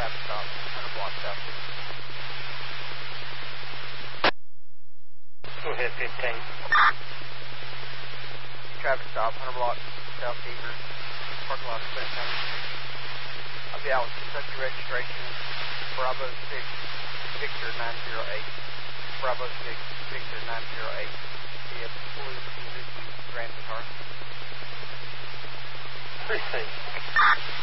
traffic stop, 100 block southeast. Go ahead, 15. Traffic stop, 100 block southeast, parking lot of Clinton County. I'll be out with Kentucky registration, Bravo 6, Victor 908. Bravo 6, Victor 908. The blue Suzuki Grand Guitar. Precinct.